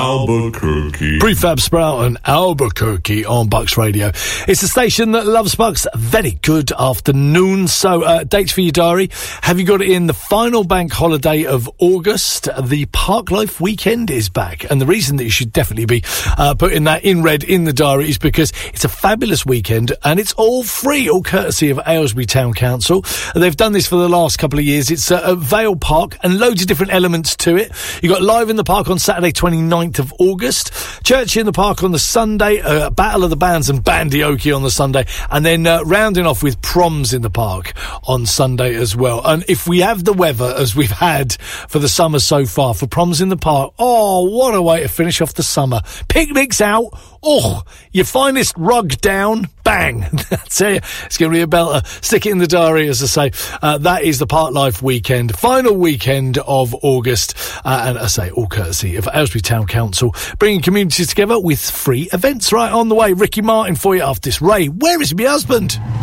Albuquerque. Prefab Sprout and Albuquerque on Bucks Radio. It's a station that loves Bucks. Very good afternoon. So, dates for your diary. Have you got it in? The final bank holiday of August? The Parklife weekend is back. And the reason that you should definitely be putting that in red in the diary is because it's a fabulous weekend and it's all free, all courtesy of Aylesbury Town Council. They've done this for the last couple of years. It's at Vale Park and loads of different elements to it. You've got Live in the Park on Saturday 29th of August, Church in the Park on the Sunday, Battle of the Bands and Bandioki on the Sunday, and then rounding off with Proms in the Park on Sunday as well. And if we have the weather as we've had for the summer so far for Proms in the Park, oh, what a way to finish off the summer. Picnics out, oh, your finest rug down, bang. That's it. It's going to be a belter. Stick it in the diary, as I say. That is the Parklife weekend, final weekend of August. And I say, all courtesy of Aylesbury Town Council, bringing communities together with free events right on the way. Ricky Martin for you after this. Ray, where is my husband?